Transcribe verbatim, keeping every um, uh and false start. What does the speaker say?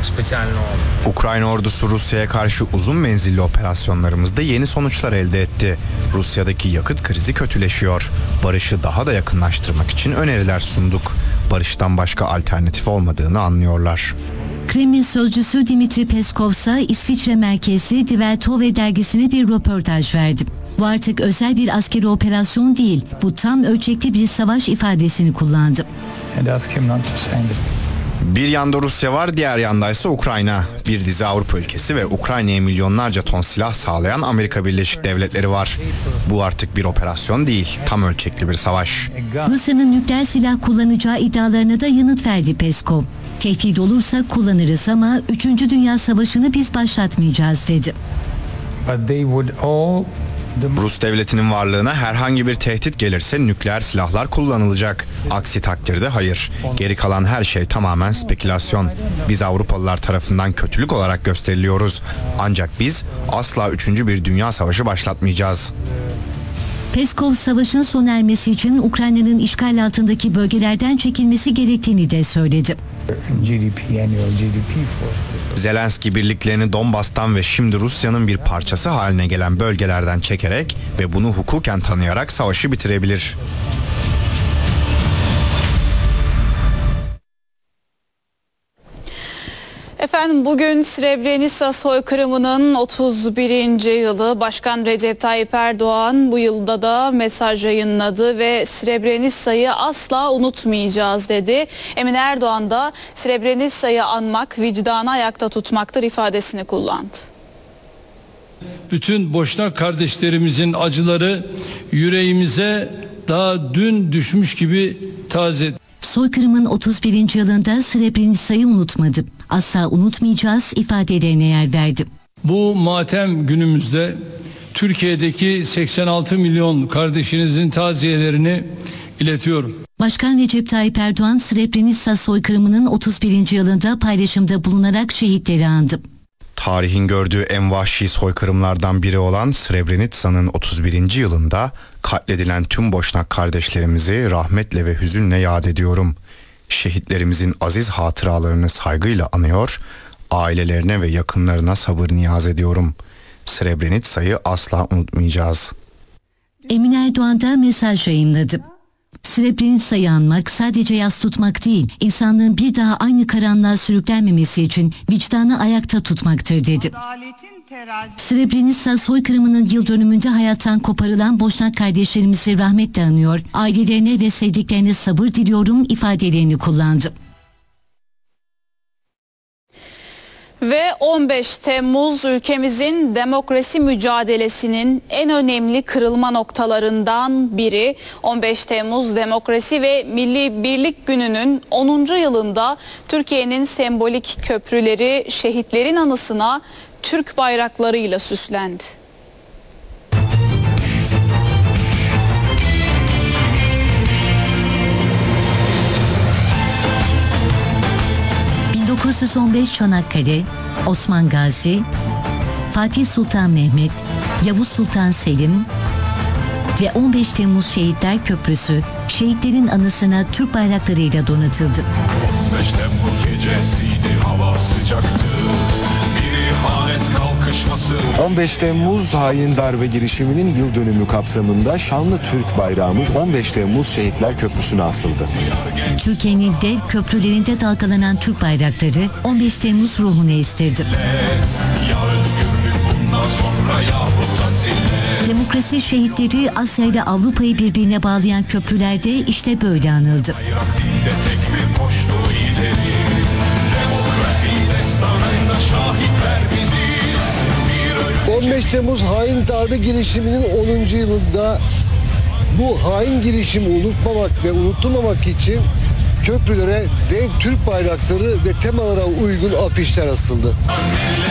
Ukrayna ordusu Rusya'ya karşı uzun menzilli operasyonlarımızda yeni sonuçlar elde etti. Rusya'daki yakıt krizi kötüleşiyor. Barışı daha da yakınlaştırmak için öneriler sunduk. Barıştan başka alternatif olmadığını anlıyorlar. Kremlin sözcüsü Dmitri Peskov ise İsviçre merkezli Die Welt dergisine bir röportaj verdi. Bu artık özel bir askeri operasyon değil, bu tam ölçekli bir savaş ifadesini kullandı. Bir yanda Rusya var, diğer yanda ise Ukrayna. Bir dizi Avrupa ülkesi ve Ukrayna'ya milyonlarca ton silah sağlayan Amerika Birleşik Devletleri var. Bu artık bir operasyon değil, tam ölçekli bir savaş. Rusya'nın nükleer silah kullanacağı iddialarına da yanıt verdi Peskov. Tehdit olursa kullanırız ama üçüncü Dünya Savaşı'nı biz başlatmayacağız dedi. Rus devletinin varlığına herhangi bir tehdit gelirse nükleer silahlar kullanılacak. Aksi takdirde hayır. Geri kalan her şey tamamen spekülasyon. Biz Avrupalılar tarafından kötülük olarak gösteriliyoruz. Ancak biz asla üçüncü bir dünya savaşı başlatmayacağız. Peskov, savaşın sona ermesi için Ukrayna'nın işgal altındaki bölgelerden çekilmesi gerektiğini de söyledi. Zelenski birliklerini Donbas'tan ve şimdi Rusya'nın bir parçası haline gelen bölgelerden çekerek ve bunu hukuken tanıyarak savaşı bitirebilir. Efendim, bugün Srebrenica soykırımının otuz birinci yılı. Başkan Recep Tayyip Erdoğan bu yılda da mesaj yayınladı ve Srebrenica'yı asla unutmayacağız dedi. Emin Erdoğan da Srebrenica'yı anmak vicdanı ayakta tutmaktır ifadesini kullandı. Bütün Boşnak kardeşlerimizin acıları yüreğimize daha dün düşmüş gibi taze. Soykırımın otuz birinci yılında Srebrenica'yı unutmadı. Asla unutmayacağız ifadelerine yer verdi. Bu matem günümüzde Türkiye'deki seksen altı milyon kardeşinizin taziyelerini iletiyorum. Başkan Recep Tayyip Erdoğan, Srebrenica soykırımının otuz birinci yılında paylaşımda bulunarak şehitleri andı. Tarihin gördüğü en vahşi soykırımlardan biri olan Srebrenica'nın otuz birinci yılında katledilen tüm Boşnak kardeşlerimizi rahmetle ve hüzünle yad ediyorum. Şehitlerimizin aziz hatıralarını saygıyla anıyor, ailelerine ve yakınlarına sabır niyaz ediyorum. Srebrenica'yı asla unutmayacağız. Emin Erdoğan da mesaj yayınladı. Srebrenica'yı anmak sadece yas tutmak değil, insanlığın bir daha aynı karanlığa sürüklenmemesi için vicdanı ayakta tutmaktır dedi. Srebrenica soykırımının yıl dönümünde hayattan koparılan Boşnak kardeşlerimizi rahmetle anıyor, ailelerine ve sevdiklerine sabır diliyorum ifadelerini kullandı. Ve on beş Temmuz ülkemizin demokrasi mücadelesinin en önemli kırılma noktalarından biri. on beş Temmuz Demokrasi ve Milli Birlik Günü'nün onuncu yılında Türkiye'nin sembolik köprüleri şehitlerin anısına Türk bayraklarıyla süslendi. bin dokuz yüz on beş Çanakkale, Osman Gazi, Fatih Sultan Mehmet, Yavuz Sultan Selim ve on beş Temmuz Şehitler Köprüsü şehitlerin anısına Türk bayraklarıyla donatıldı. on beş Temmuz gecesiydi, hava sıcaktı. Bir ihanet kalkışması. on beş Temmuz hain darbe girişiminin yıl dönümü kapsamında şanlı Türk bayrağımız on beş Temmuz Şehitler Köprüsü'ne asıldı. Türkiye'nin dev köprülerinde dalgalanan Türk bayrakları on beş Temmuz ruhunu estirdi. Ya özgürlük bundan sonra yahut azile. Demokrasi şehitleri Asya ile Avrupa'yı birbirine bağlayan köprülerde işte böyle anıldı. Bayrak dinde tek bir koştu ileri. Demokrasi destanında şahitler biziz. on beş Temmuz hain darbe girişiminin onuncu yılında bu hain girişimi unutmamak ve unutturmamak için köprülere dev Türk bayrakları ve temalara uygun afişler asıldı.